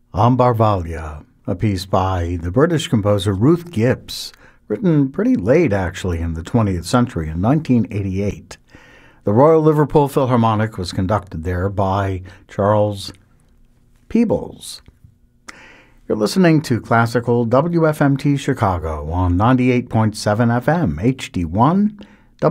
Ambarvalia, a piece by the British composer Ruth Gibbs, written pretty late actually in the 20th century in 1988. The Royal Liverpool Philharmonic was conducted there by Charles Peebles. You're listening to Classical WFMT Chicago on 98.7 FM, HD1,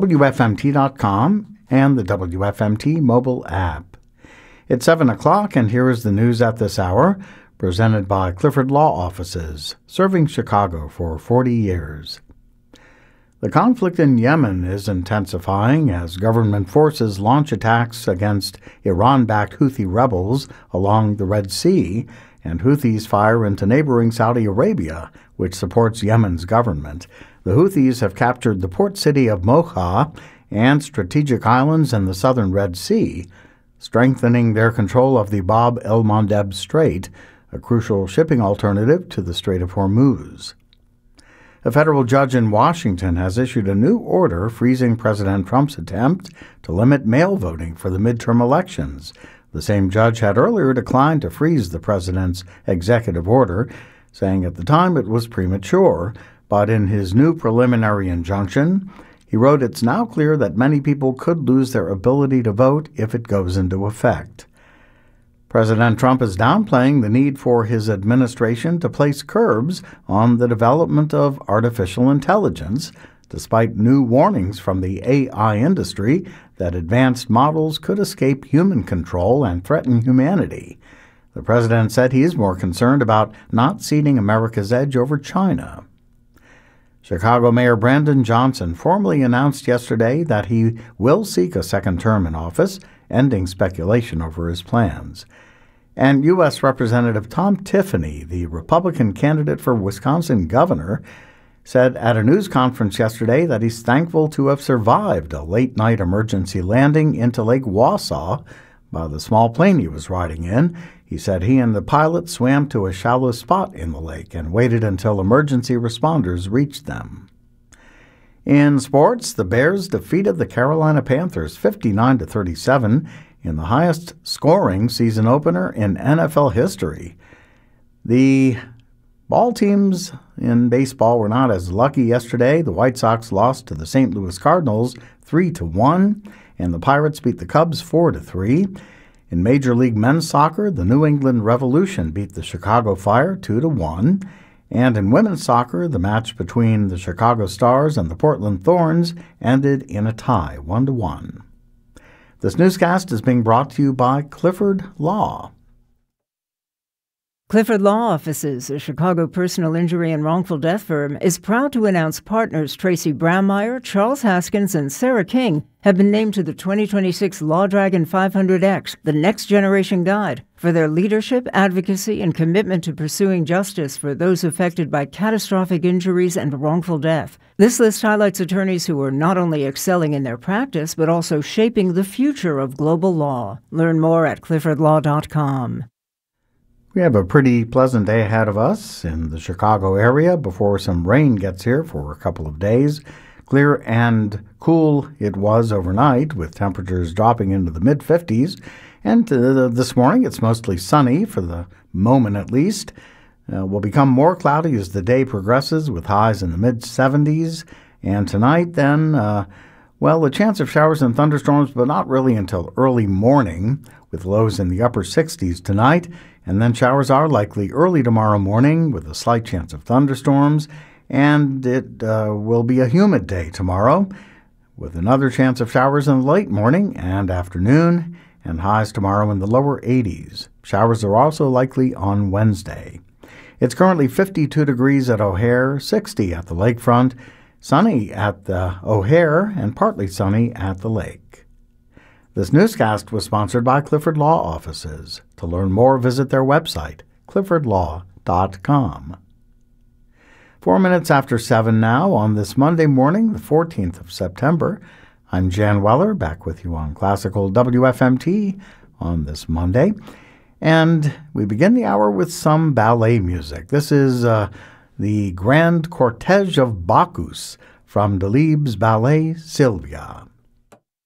WFMT.com, and the WFMT mobile app. It's 7 o'clock, and here is the news at this hour, presented by Clifford Law Offices, serving Chicago for 40 years. The conflict in Yemen is intensifying as government forces launch attacks against Iran-backed Houthi rebels along the Red Sea, and Houthis fire into neighboring Saudi Arabia, which supports Yemen's government. The Houthis have captured the port city of Mocha and strategic islands in the southern Red Sea, strengthening their control of the Bab el-Mandeb Strait, a crucial shipping alternative to the Strait of Hormuz. A federal judge in Washington has issued a new order freezing President Trump's attempt to limit mail voting for the midterm elections. The same judge had earlier declined to freeze the president's executive order, saying at the time it was premature, but in his new preliminary injunction, he wrote it's now clear that many people could lose their ability to vote if it goes into effect. President Trump is downplaying the need for his administration to place curbs on the development of artificial intelligence, despite new warnings from the AI industry that advanced models could escape human control and threaten humanity. The president said he is more concerned about not ceding America's edge over China. Chicago Mayor Brandon Johnson formally announced yesterday that he will seek a second term in office, ending speculation over his plans. And U.S. Representative Tom Tiffany, the Republican candidate for Wisconsin governor, said at a news conference yesterday that he's thankful to have survived a late-night emergency landing into Lake Wausau by the small plane he was riding in. He said he and the pilot swam to a shallow spot in the lake and waited until emergency responders reached them. In sports, the Bears defeated the Carolina Panthers 59-37 in the highest scoring season opener in NFL history. The ball teams in baseball were not as lucky yesterday. The White Sox lost to the St. Louis Cardinals 3-1, and the Pirates beat the Cubs 4-3. In Major League Men's Soccer, the New England Revolution beat the Chicago Fire 2-1. And in women's soccer, the match between the Chicago Stars and the Portland Thorns ended in a tie, 1-1. This newscast is being brought to you by Clifford Law. Clifford Law Offices, a Chicago personal injury and wrongful death firm, is proud to announce partners Tracy Brammeyer, Charles Haskins, and Sarah King have been named to the 2026 Law Dragon 500X, the Next Generation Guide, for their leadership, advocacy, and commitment to pursuing justice for those affected by catastrophic injuries and wrongful death. This list highlights attorneys who are not only excelling in their practice, but also shaping the future of global law. Learn more at cliffordlaw.com. We have a pretty pleasant day ahead of us in the Chicago area before some rain gets here for a couple of days. Clear and cool it was overnight, with temperatures dropping into the mid-50s. And this morning it's mostly sunny, for the moment at least. Will become more cloudy as the day progresses, with highs in the mid-70s. And tonight then, a chance of showers and thunderstorms, but not really until early morning, with lows in the upper 60s tonight. And then showers are likely early tomorrow morning with a slight chance of thunderstorms. And it will be a humid day tomorrow with another chance of showers in the late morning and afternoon, and highs tomorrow in the lower 80s. Showers are also likely on Wednesday. It's currently 52 degrees at O'Hare, 60 at the lakefront, sunny at the O'Hare, and partly sunny at the lake. This newscast was sponsored by Clifford Law Offices. To learn more, visit their website, cliffordlaw.com. 4 minutes after 7 now on this Monday morning, the 14th of September. I'm Jan Weller, back with you on Classical WFMT on this Monday. And we begin the hour with some ballet music. This is the Grand Cortege of Bacchus from Delibes' ballet Sylvia.